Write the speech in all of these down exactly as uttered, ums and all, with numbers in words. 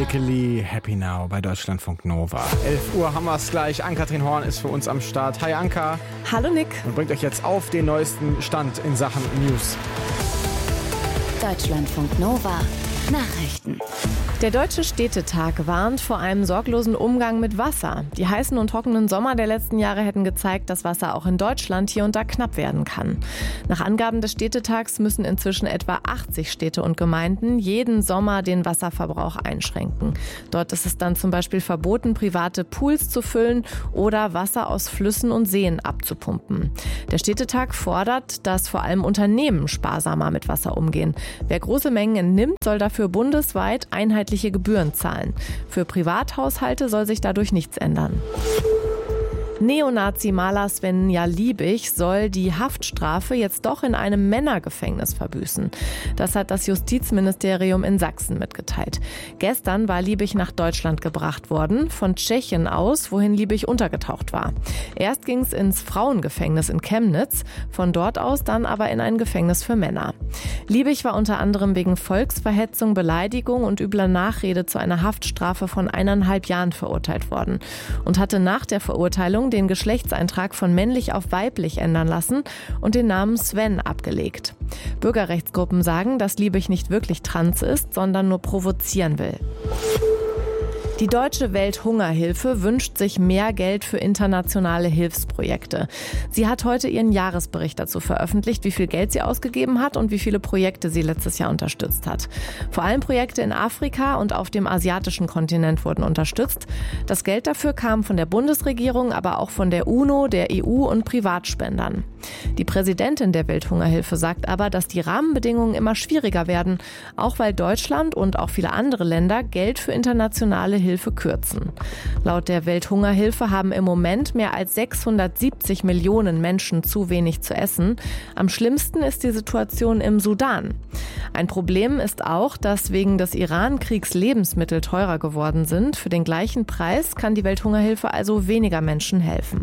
Lee, Happy Now bei Deutschlandfunk Nova. elf Uhr haben wir es gleich. Ann-Kathrin Horn ist für uns am Start. Hi Anka. Hallo Nick. Und bringt euch jetzt auf den neuesten Stand in Sachen News. Deutschlandfunk Nova. Nachrichten. Der Deutsche Städtetag warnt vor einem sorglosen Umgang mit Wasser. Die heißen und trockenen Sommer der letzten Jahre hätten gezeigt, dass Wasser auch in Deutschland hier und da knapp werden kann. Nach Angaben des Städtetags müssen inzwischen etwa achtzig Städte und Gemeinden jeden Sommer den Wasserverbrauch einschränken. Dort ist es dann zum Beispiel verboten, private Pools zu füllen oder Wasser aus Flüssen und Seen abzupumpen. Der Städtetag fordert, dass vor allem Unternehmen sparsamer mit Wasser umgehen. Wer große Mengen entnimmt, soll dafür bundesweit einheitliche Gebühren zahlen. Für Privathaushalte soll sich dadurch nichts ändern. Neonazi-Maler Svenja Liebig soll die Haftstrafe jetzt doch in einem Männergefängnis verbüßen. Das hat das Justizministerium in Sachsen mitgeteilt. Gestern war Liebig nach Deutschland gebracht worden, von Tschechien aus, wohin Liebig untergetaucht war. Erst ging es ins Frauengefängnis in Chemnitz, von dort aus dann aber in ein Gefängnis für Männer. Liebig war unter anderem wegen Volksverhetzung, Beleidigung und übler Nachrede zu einer Haftstrafe von eineinhalb Jahren verurteilt worden und hatte nach der Verurteilung den Geschlechtseintrag von männlich auf weiblich ändern lassen und den Namen Sven abgelegt. Bürgerrechtsgruppen sagen, dass Liebig nicht wirklich trans ist, sondern nur provozieren will. Die Deutsche Welthungerhilfe wünscht sich mehr Geld für internationale Hilfsprojekte. Sie hat heute ihren Jahresbericht dazu veröffentlicht, wie viel Geld sie ausgegeben hat und wie viele Projekte sie letztes Jahr unterstützt hat. Vor allem Projekte in Afrika und auf dem asiatischen Kontinent wurden unterstützt. Das Geld dafür kam von der Bundesregierung, aber auch von der UNO, der E U und Privatspendern. Die Präsidentin der Welthungerhilfe sagt aber, dass die Rahmenbedingungen immer schwieriger werden, auch weil Deutschland und auch viele andere Länder Geld für internationale Hilfe kürzen. Laut der Welthungerhilfe haben im Moment mehr als sechshundertsiebzig Millionen Menschen zu wenig zu essen. Am schlimmsten ist die Situation im Sudan. Ein Problem ist auch, dass wegen des Iran-Kriegs Lebensmittel teurer geworden sind. Für den gleichen Preis kann die Welthungerhilfe also weniger Menschen helfen.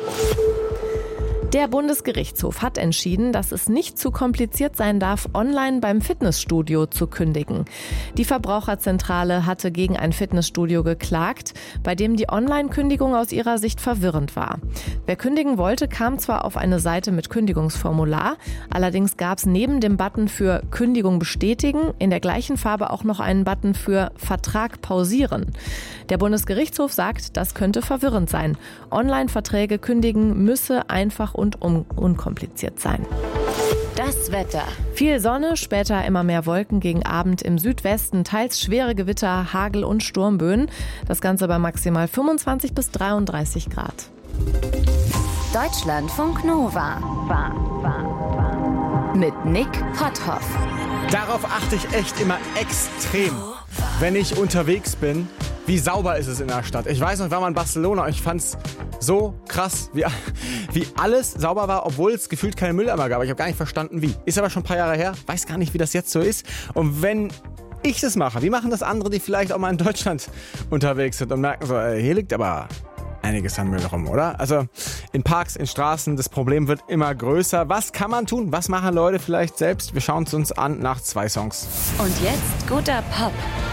Der Bundesgerichtshof hat entschieden, dass es nicht zu kompliziert sein darf, online beim Fitnessstudio zu kündigen. Die Verbraucherzentrale hatte gegen ein Fitnessstudio geklagt, bei dem die Online-Kündigung aus ihrer Sicht verwirrend war. Wer kündigen wollte, kam zwar auf eine Seite mit Kündigungsformular, allerdings gab es neben dem Button für Kündigung bestätigen in der gleichen Farbe auch noch einen Button für Vertrag pausieren. Der Bundesgerichtshof sagt, das könnte verwirrend sein. Online-Verträge kündigen müsse einfach und un- unkompliziert sein. Das Wetter. Viel Sonne, später immer mehr Wolken, gegen Abend im Südwesten, teils schwere Gewitter, Hagel und Sturmböen. Das Ganze bei maximal fünfundzwanzig bis dreiunddreißig Grad. Deutschlandfunk Nova. War, war, war. Mit Nick Potthoff. Darauf achte ich echt immer extrem, wenn ich unterwegs bin. Wie sauber ist es in der Stadt? Ich weiß noch, ich war mal in Barcelona und ich fand's so krass, wie, wie alles sauber war, obwohl es gefühlt keine Mülleimer gab. Ich habe gar nicht verstanden, wie. Ist aber schon ein paar Jahre her, weiß gar nicht, wie das jetzt so ist. Und wenn ich das mache, wie machen das andere, die vielleicht auch mal in Deutschland unterwegs sind und merken so, ey, hier liegt aber einiges an Müll rum, oder? Also in Parks, in Straßen, das Problem wird immer größer. Was kann man tun? Was machen Leute vielleicht selbst? Wir schauen es uns an nach zwei Songs. Und jetzt guter Pop.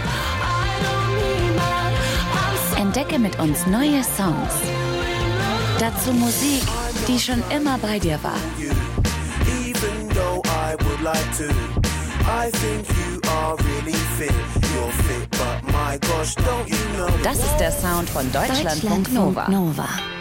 Entdecke mit uns neue Songs. Dazu Musik, die schon immer bei dir war. Das ist der Sound von Deutschlandfunk Nova. Nova.